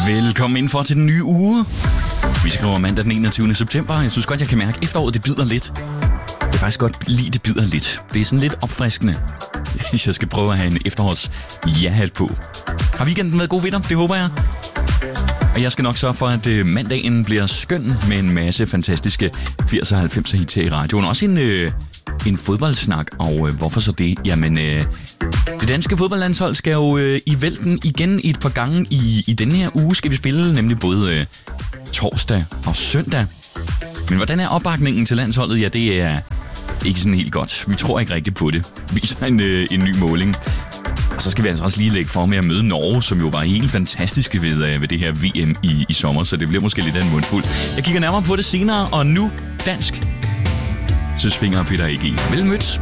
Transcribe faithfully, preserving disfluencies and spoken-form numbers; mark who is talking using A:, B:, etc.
A: Velkommen indenfor til den nye uge. Vi skriver mandag den enogtyvende september. Jeg synes godt, jeg kan mærke, at efteråret det bider lidt. Jeg kan faktisk godt lide, det bider lidt. Det er sådan lidt opfriskende, hvis jeg skal prøve at have en efterårs ja-hat på. Har weekenden været god ved dig? Det håber jeg. Og jeg skal nok sørge for, at mandagen bliver skøn med en masse fantastiske firser og halvfemser hits her i radioen. Også en, øh, en fodboldsnak, og øh, hvorfor så det? Jamen, øh, det danske fodboldlandshold skal jo øh, i vælten igen et par gange i, i denne her uge. Skal vi spille nemlig både øh, torsdag og søndag. Men hvordan er opbakningen til landsholdet? Ja, det er ikke sådan helt godt. Vi tror ikke rigtigt på det, viser en, øh, en ny måling. Og så skal vi altså også lige lægge for med at møde Norge, som jo var helt fantastiske ved, ved det her V M i, i sommer, så det bliver måske lidt af en mundfuld. Jeg kigger nærmere på det senere, og nu dansk. Søs Finger og Peter A G. Vel mødt.